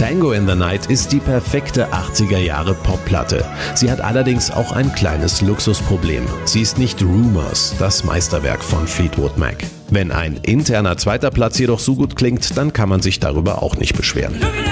Tango in the Night ist die perfekte 80er-Jahre-Popplatte. Sie hat allerdings auch ein kleines Luxusproblem. Sie ist nicht Rumours, das Meisterwerk von Fleetwood Mac. Wenn ein interner zweiter Platz jedoch so gut klingt, dann kann man sich darüber auch nicht beschweren.